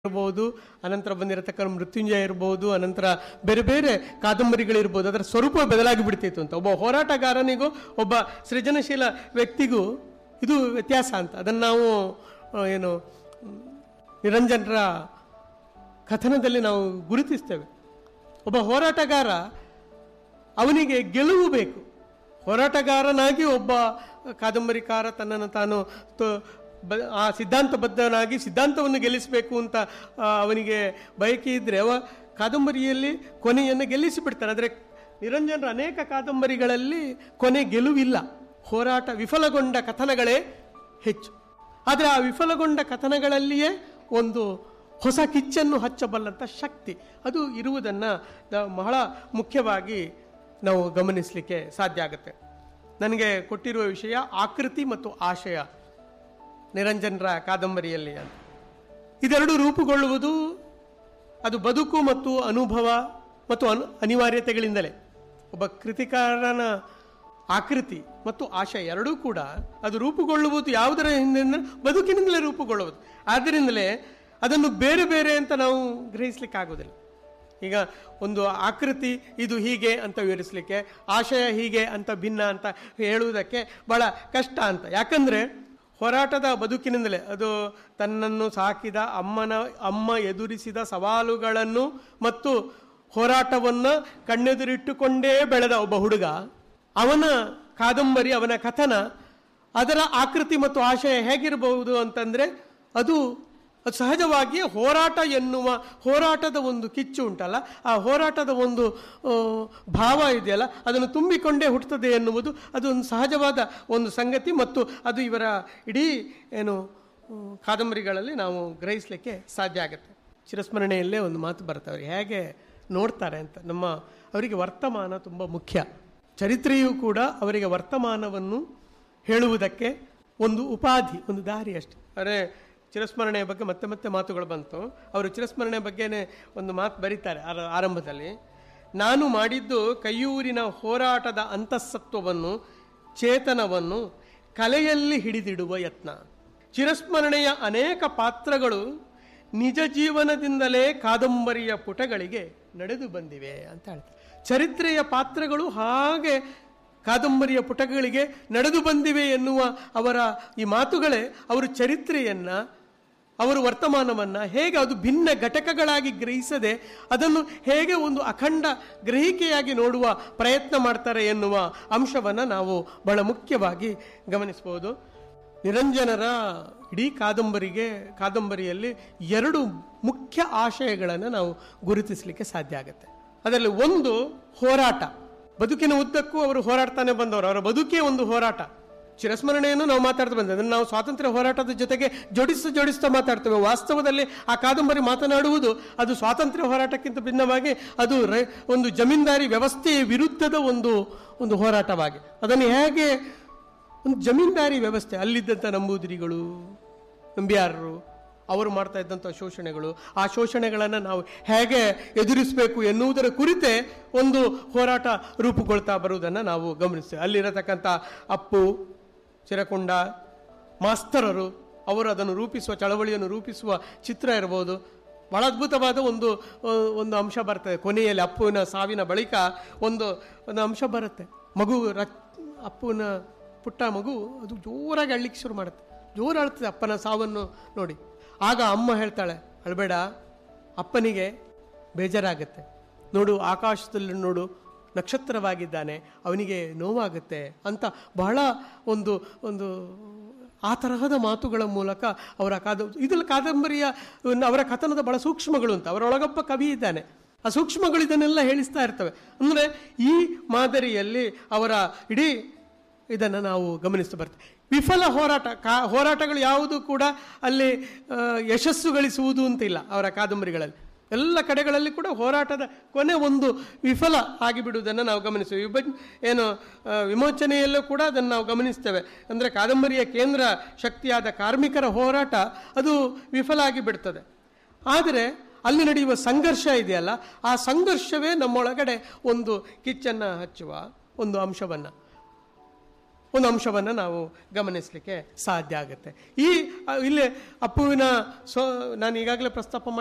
ಇರಬಹುದು, ಅನಂತರ ಬಂದಿರತಕ್ಕಂಥ ಮೃತ್ಯುಂಜಯ ಇರಬಹುದು, ಅನಂತರ ಬೇರೆ ಬೇರೆ ಕಾದಂಬರಿಗಳಿರ್ಬೋದು. ಅದರ ಸ್ವರೂಪ ಬದಲಾಗಿ ಬಿಡ್ತಿತ್ತು ಅಂತ. ಒಬ್ಬ ಹೋರಾಟಗಾರನಿಗೂ ಒಬ್ಬ ಸೃಜನಶೀಲ ವ್ಯಕ್ತಿಗೂ ಇದು ವ್ಯತ್ಯಾಸ ಅಂತ. ಅದನ್ನು ನಾವು ನಿರಂಜನರ ಕಥನದಲ್ಲಿ ನಾವು ಗುರುತಿಸ್ತೇವೆ. ಒಬ್ಬ ಹೋರಾಟಗಾರ, ಅವನಿಗೆ ಗೆಲುವು ಬೇಕು. ಹೋರಾಟಗಾರನಾಗಿ ಒಬ್ಬ ಕಾದಂಬರಿಕಾರ ತನ್ನನ್ನು ತಾನು ಆ ಸಿದ್ಧಾಂತಬದ್ಧನಾಗಿ ಸಿದ್ಧಾಂತವನ್ನು ಗೆಲ್ಲಿಸಬೇಕು ಅಂತ ಅವನಿಗೆ ಬಯಕೆ ಇದ್ದರೆ ಅವ ಕಾದಂಬರಿಯಲ್ಲಿ ಕೊನೆಯನ್ನು ಗೆಲ್ಲಿಸಿಬಿಡ್ತಾನೆ. ಆದರೆ ನಿರಂಜನರ ಅನೇಕ ಕಾದಂಬರಿಗಳಲ್ಲಿ ಕೊನೆ ಗೆಲುವಿಲ್ಲ. ಹೋರಾಟ ವಿಫಲಗೊಂಡ ಕಥನಗಳೇ ಹೆಚ್ಚು. ಆದರೆ ಆ ವಿಫಲಗೊಂಡ ಕಥನಗಳಲ್ಲಿಯೇ ಒಂದು ಹೊಸ ಕಿಚ್ಚನ್ನು ಹಚ್ಚಬಲ್ಲಂಥ ಶಕ್ತಿ ಅದು ಇರುವುದನ್ನು ಬಹಳ ಮುಖ್ಯವಾಗಿ ನಾವು ಗಮನಿಸಲಿಕ್ಕೆ ಸಾಧ್ಯ ಆಗುತ್ತೆ. ನನಗೆ ಕೊಟ್ಟಿರುವ ವಿಷಯ ಆಕೃತಿ ಮತ್ತು ಆಶಯ ನಿರಂಜನರ ಕಾದಂಬರಿಯಲ್ಲಿ ಅಂತ. ಇದೆರಡು ರೂಪುಗೊಳ್ಳುವುದು ಅದು ಬದುಕು ಮತ್ತು ಅನುಭವ ಮತ್ತು ಅನಿವಾರ್ಯತೆಗಳಿಂದಲೇ. ಒಬ್ಬ ಕೃತಿಕಾರನ ಆಕೃತಿ ಮತ್ತು ಆಶಯ ಎರಡೂ ಕೂಡ ಅದು ರೂಪುಗೊಳ್ಳುವುದು ಯಾವುದರ ಹಿಂದೆ? ಬದುಕಿನಿಂದಲೇ ರೂಪುಗೊಳ್ಳುವುದು. ಆದ್ದರಿಂದಲೇ ಅದನ್ನು ಬೇರೆ ಬೇರೆ ಅಂತ ನಾವು ಗ್ರಹಿಸಲಿಕ್ಕಾಗೋದಿಲ್ಲ. ಈಗ ಒಂದು ಆಕೃತಿ ಇದು ಹೀಗೆ ಅಂತ ವಿವರಿಸಲಿಕ್ಕೆ, ಆಶಯ ಹೀಗೆ ಅಂತ ಭಿನ್ನ ಅಂತ ಹೇಳುವುದಕ್ಕೆ ಬಹಳ ಕಷ್ಟ ಅಂತ. ಯಾಕಂದರೆ ಹೋರಾಟದ ಬದುಕಿನಿಂದಲೇ ಅದು ತನ್ನನ್ನು ಸಾಕಿದ ಅಮ್ಮ ಎದುರಿಸಿದ ಸವಾಲುಗಳನ್ನು ಮತ್ತು ಹೋರಾಟವನ್ನು ಕಣ್ಣೆದುರಿಟ್ಟುಕೊಂಡೇ ಬೆಳೆದ ಒಬ್ಬ ಹುಡುಗ, ಅವನ ಕಾದಂಬರಿ, ಅವನ ಕಥನ, ಅದರ ಆಕೃತಿ ಮತ್ತು ಆಶಯ ಹೇಗಿರಬಹುದು ಅಂತಂದರೆ ಅದು ಸಹಜವಾಗಿಯೇ ಹೋರಾಟ ಎನ್ನುವ ಹೋರಾಟದ ಒಂದು ಕಿಚ್ಚು ಉಂಟಲ್ಲ, ಆ ಹೋರಾಟದ ಒಂದು ಭಾವ ಇದೆಯಲ್ಲ, ಅದನ್ನು ತುಂಬಿಕೊಂಡೇ ಹುಟ್ಟುತ್ತದೆ ಎನ್ನುವುದು ಅದು ಒಂದು ಸಹಜವಾದ ಒಂದು ಸಂಗತಿ. ಮತ್ತು ಅದು ಇವರ ಇಡೀ ಕಾದಂಬರಿಗಳಲ್ಲಿ ನಾವು ಗ್ರಹಿಸಲಿಕ್ಕೆ ಸಾಧ್ಯ ಆಗುತ್ತೆ. ಚಿರಸ್ಮರಣೆಯಲ್ಲೇ ಒಂದು ಮಾತು ಬರುತ್ತೆ, ಅವರು ಹೇಗೆ ನೋಡ್ತಾರೆ ಅಂತ. ಅವರಿಗೆ ವರ್ತಮಾನ ತುಂಬ ಮುಖ್ಯ. ಚರಿತ್ರೆಯೂ ಕೂಡ ಅವರಿಗೆ ವರ್ತಮಾನವನ್ನು ಹೇಳುವುದಕ್ಕೆ ಒಂದು ಉಪಾಧಿ, ಒಂದು ದಾರಿ ಅಷ್ಟೆ. ಅರೆ ಚಿರಸ್ಮರಣೆಯ ಬಗ್ಗೆ ಮತ್ತೆ ಮತ್ತೆ ಮಾತುಗಳು ಬಂತು. ಅವರು ಚಿರಸ್ಮರಣೆಯ ಬಗ್ಗೆನೇ ಒಂದು ಮಾತು ಬರೀತಾರೆ ಆರಂಭದಲ್ಲಿ. ನಾನು ಮಾಡಿದ್ದು ಕೈಯೂರಿನ ಹೋರಾಟದ ಅಂತಃಸತ್ವವನ್ನು, ಚೇತನವನ್ನು ಕಲೆಯಲ್ಲಿ ಹಿಡಿದಿಡುವ ಯತ್ನ. ಚಿರಸ್ಮರಣೆಯ ಅನೇಕ ಪಾತ್ರಗಳು ನಿಜ ಜೀವನದಿಂದಲೇ ಕಾದಂಬರಿಯ ಪುಟಗಳಿಗೆ ನಡೆದು ಬಂದಿವೆ ಅಂತ ಹೇಳ್ತಾರೆ. ಚರಿತ್ರೆಯ ಪಾತ್ರಗಳು ಹಾಗೆ ಕಾದಂಬರಿಯ ಪುಟಗಳಿಗೆ ನಡೆದು ಬಂದಿವೆ ಎನ್ನುವ ಅವರ ಈ ಮಾತುಗಳೇ ಅವರು ಚರಿತ್ರೆಯನ್ನು, ಅವರು ವರ್ತಮಾನವನ್ನು ಹೇಗೆ ಅದು ಭಿನ್ನ ಘಟಕಗಳಾಗಿ ಗ್ರಹಿಸದೆ ಅದನ್ನು ಹೇಗೆ ಒಂದು ಅಖಂಡ ಗ್ರಹಿಕೆಯಾಗಿ ನೋಡುವ ಪ್ರಯತ್ನ ಮಾಡ್ತಾರೆ ಎನ್ನುವ ಅಂಶವನ್ನು ನಾವು ಬಹಳ ಮುಖ್ಯವಾಗಿ ಗಮನಿಸಬಹುದು. ನಿರಂಜನರ ಇಡೀ ಕಾದಂಬರಿಯಲ್ಲಿ ಎರಡು ಮುಖ್ಯ ಆಶಯಗಳನ್ನು ನಾವು ಗುರುತಿಸಲಿಕ್ಕೆ ಸಾಧ್ಯ ಆಗುತ್ತೆ. ಅದರಲ್ಲಿ ಒಂದು ಹೋರಾಟ. ಬದುಕಿನ ಉದ್ದಕ್ಕೂ ಅವರು ಹೋರಾಡ್ತಾನೆ ಬಂದವರು. ಅವರ ಬದುಕೇ ಒಂದು ಹೋರಾಟ. ಚಿರಸ್ಮರಣೆಯನ್ನು ನಾವು ಮಾತಾಡ್ತಾ ಬಂದ ಅದನ್ನು ನಾವು ಸ್ವಾತಂತ್ರ್ಯ ಹೋರಾಟದ ಜೊತೆಗೆ ಜೋಡಿಸ್ತಾ ಮಾತಾಡ್ತೇವೆ. ವಾಸ್ತವದಲ್ಲಿ ಆ ಕಾದಂಬರಿ ಮಾತನಾಡುವುದು ಅದು ಸ್ವಾತಂತ್ರ್ಯ ಹೋರಾಟಕ್ಕಿಂತ ಭಿನ್ನವಾಗಿ ಅದು ಒಂದು ಜಮೀನ್ದಾರಿ ವ್ಯವಸ್ಥೆಯ ವಿರುದ್ಧದ ಒಂದು ಹೋರಾಟವಾಗಿ, ಅದನ್ನು ಹೇಗೆ ಒಂದು ಜಮೀನ್ದಾರಿ ವ್ಯವಸ್ಥೆ, ಅಲ್ಲಿದ್ದಂಥ ನಂಬೂದಿರಿಗಳು, ನಂಬಿಯಾರರು, ಅವರು ಮಾಡ್ತಾ ಇದ್ದಂಥ ಶೋಷಣೆಗಳು, ಆ ಶೋಷಣೆಗಳನ್ನು ನಾವು ಹೇಗೆ ಎದುರಿಸಬೇಕು ಎನ್ನುವುದರ ಕುರಿತೇ ಒಂದು ಹೋರಾಟ ರೂಪುಗೊಳ್ತಾ ಬರುವುದನ್ನು ನಾವು ಗಮನಿಸ್ತೇವೆ. ಅಲ್ಲಿರತಕ್ಕಂಥ ಅಪ್ಪು, ಚಿರಕೊಂಡ, ಮಾಸ್ತರರು, ಅವರು ಅದನ್ನು ರೂಪಿಸುವ, ಚಳವಳಿಯನ್ನು ರೂಪಿಸುವ ಚಿತ್ರ ಇರ್ಬೋದು. ಬಹಳ ಅದ್ಭುತವಾದ ಒಂದು ಅಂಶ ಬರ್ತದೆ ಕೊನೆಯಲ್ಲಿ. ಅಪ್ಪುವಿನ ಸಾವಿನ ಬಳಿಕ ಒಂದು ಅಂಶ ಬರುತ್ತೆ. ಅಪ್ಪುವಿನ ಪುಟ್ಟ ಮಗು ಅದು ಜೋರಾಗಿ ಅಳ್ಲಿಕ್ಕೆ ಶುರು ಮಾಡುತ್ತೆ, ಜೋರು ಅಳ್ತದೆ ಅಪ್ಪನ ಸಾವನ್ನು ನೋಡಿ. ಆಗ ಅಮ್ಮ ಹೇಳ್ತಾಳೆ, ಅಳಬೇಡ, ಅಪ್ಪನಿಗೆ ಬೇಜಾರಾಗುತ್ತೆ, ನೋಡು ಆಕಾಶದಲ್ಲಿ ನೋಡು ನಕ್ಷತ್ರವಾಗಿದ್ದಾನೆ, ಅವನಿಗೆ ನೋವಾಗುತ್ತೆ ಅಂತ ಬಹಳ ಒಂದು ಆ ತರಹದ ಮಾತುಗಳ ಮೂಲಕ ಅವರ ಇದರಲ್ಲಿ ಕಾದಂಬರಿಯ ಅವರ ಕಥನದ ಬಹಳ ಸೂಕ್ಷ್ಮಗಳು ಅಂತ. ಅವರೊಳಗೊಬ್ಬ ಕವಿ ಇದ್ದಾನೆ, ಆ ಸೂಕ್ಷ್ಮಗಳು ಇದನ್ನೆಲ್ಲ ಹೇಳಿಸ್ತಾ ಇರ್ತವೆ. ಅಂದರೆ ಈ ಮಾದರಿಯಲ್ಲಿ ಅವರ ಇಡೀ ಇದನ್ನು ನಾವು ಗಮನಿಸ್ತಾ ಬರ್ತೇವೆ. ವಿಫಲ ಹೋರಾಟಗಳು ಯಾವುದು ಕೂಡ ಅಲ್ಲಿ ಯಶಸ್ಸು ಗಳಿಸುವುದು ಅಂತ ಇಲ್ಲ ಅವರ ಕಾದಂಬರಿಗಳಲ್ಲಿ. ಎಲ್ಲ ಕಡೆಗಳಲ್ಲಿ ಕೂಡ ಹೋರಾಟದ ಕೊನೆ ಒಂದು ವಿಫಲ ಆಗಿಬಿಡುವುದನ್ನು ನಾವು ಗಮನಿಸ್ತೇವೆ. ವಿಮೋಚನೆಯಲ್ಲೂ ಕೂಡ ಅದನ್ನು ನಾವು ಗಮನಿಸ್ತೇವೆ. ಅಂದರೆ ಕಾದಂಬರಿಯ ಕೇಂದ್ರ ಶಕ್ತಿಯಾದ ಕಾರ್ಮಿಕರ ಹೋರಾಟ ಅದು ವಿಫಲ ಆಗಿಬಿಡ್ತದೆ. ಆದರೆ ಅಲ್ಲಿ ನಡೆಯುವ ಸಂಘರ್ಷ ಇದೆಯಲ್ಲ, ಆ ಸಂಘರ್ಷವೇ ನಮ್ಮೊಳಗಡೆ ಒಂದು ಕಿಚ್ಚನ್ನು ಹಚ್ಚುವ ಒಂದು ಅಂಶವನ್ನು ಒಂದು ಅಂಶವನ್ನು ನಾವು ಗಮನಿಸಲಿಕ್ಕೆ ಸಾಧ್ಯ ಆಗುತ್ತೆ. ಇಲ್ಲಿ ಅಪ್ಪುವಿನ ನಾನು ಈಗಾಗಲೇ ಪ್ರಸ್ತಾಪ